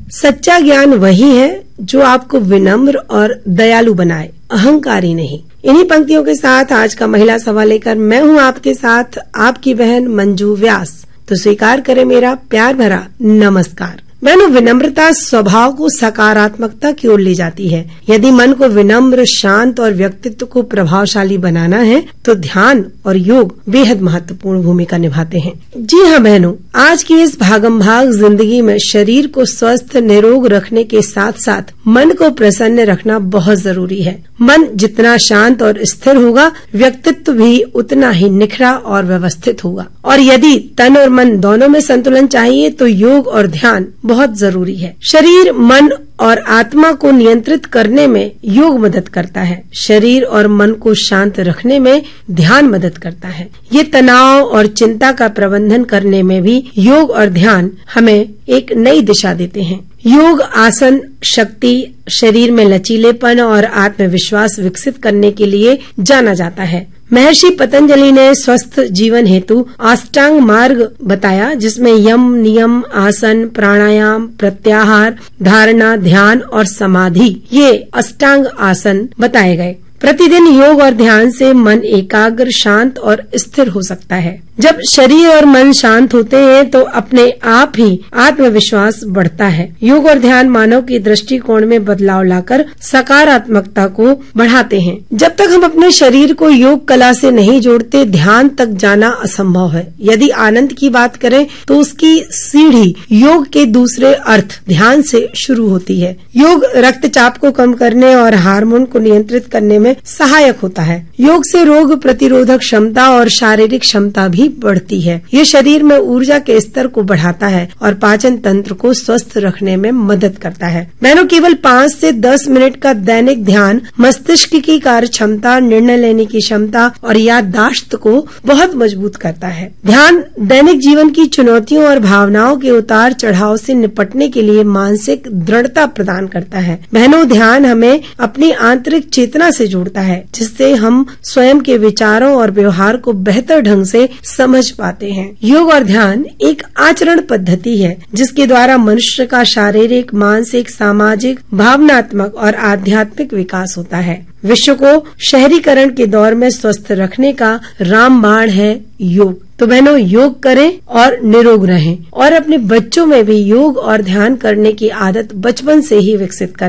सच्चा ज्ञान वही है जो आपको विनम्र और दयालु बनाए, अहंकारी नहीं। इन्हीं पंक्तियों के साथ आज का महिला सवाल लेकर मैं हूँ आपके साथ, आपकी बहन मंजू व्यास। तो स्वीकार करें मेरा प्यार भरा नमस्कार। बहनों, विनम्रता स्वभाव को सकारात्मकता की ओर ले जाती है। यदि मन को विनम्र, शांत और व्यक्तित्व को प्रभावशाली बनाना है तो ध्यान और योग बेहद महत्वपूर्ण भूमिका निभाते हैं। जी हाँ बहनों, आज की इस भागम भाग जिंदगी में शरीर को स्वस्थ निरोग रखने के साथ साथ मन को प्रसन्न रखना बहुत जरूरी है। मन जितना शांत और स्थिर होगा, व्यक्तित्व भी उतना ही निखरा और व्यवस्थित होगा। और यदि तन और मन दोनों में संतुलन चाहिए तो योग और ध्यान बहुत जरूरी है। शरीर, मन और आत्मा को नियंत्रित करने में योग मदद करता है। शरीर और मन को शांत रखने में ध्यान मदद करता है। ये तनाव और चिंता का प्रबंधन करने में भी योग और ध्यान हमें एक नई दिशा देते हैं। योग आसन शक्ति, शरीर में लचीलेपन और आत्मविश्वास विकसित करने के लिए जाना जाता है। महर्षि पतंजलि ने स्वस्थ जीवन हेतु अष्टांग मार्ग बताया, जिसमें यम, नियम, आसन, प्राणायाम, प्रत्याहार, धारणा, ध्यान और समाधि, ये अष्टांग आसन बताए गए। प्रतिदिन योग और ध्यान से मन एकाग्र, शांत और स्थिर हो सकता है। जब शरीर और मन शांत होते हैं तो अपने आप ही आत्मविश्वास बढ़ता है। योग और ध्यान मानव की दृष्टिकोण में बदलाव लाकर सकारात्मकता को बढ़ाते हैं। जब तक हम अपने शरीर को योग कला से नहीं जोड़ते, ध्यान तक जाना असंभव है। यदि आनंद की बात करें तो उसकी सीढ़ी योग के दूसरे अर्थ ध्यान से शुरू होती है। योग रक्तचाप को कम करने और हार्मोन को नियंत्रित करने में सहायक होता है। योग से रोग प्रतिरोधक क्षमता और शारीरिक क्षमता भी बढ़ती है। ये शरीर में ऊर्जा के स्तर को बढ़ाता है और पाचन तंत्र को स्वस्थ रखने में मदद करता है। बहनों, केवल 5 से 10 मिनट का दैनिक ध्यान मस्तिष्क की कार्य क्षमता, निर्णय लेने की क्षमता और याददाश्त को बहुत मजबूत करता है। ध्यान दैनिक जीवन की चुनौतियों और भावनाओं के उतार चढ़ाव से निपटने के लिए मानसिक दृढ़ता प्रदान करता है। बहनों, ध्यान हमें अपनी आंतरिक चेतना से जोड़ता है, जिससे हम स्वयं के विचारों और व्यवहार को बेहतर ढंग से समझ पाते हैं। योग और ध्यान एक आचरण पद्धति है जिसके द्वारा मनुष्य का शारीरिक, मानसिक, सामाजिक, भावनात्मक और आध्यात्मिक विकास होता है। विश्व को शहरीकरण के दौर में स्वस्थ रखने का रामबाण है योग। तो बहनों, योग करें और निरोग रहें और अपने बच्चों में भी योग और ध्यान करने की आदत बचपन से ही विकसित करें।